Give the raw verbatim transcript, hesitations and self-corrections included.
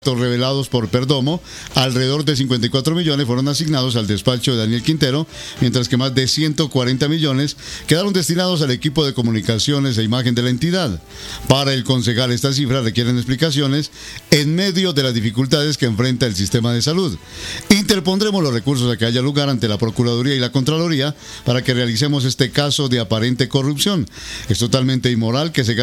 revelados por Perdomo, alrededor de cincuenta y cuatro millones fueron asignados al despacho de Daniel Quintero, mientras que más de ciento cuarenta millones quedaron destinados al equipo de comunicaciones e imagen de la entidad. Para el concejal, estas cifras requieren explicaciones en medio de las dificultades que enfrenta el sistema de salud. Interpondremos los recursos a que haya lugar ante la Procuraduría y la Contraloría para que realicemos este caso de aparente corrupción. Es totalmente inmoral que se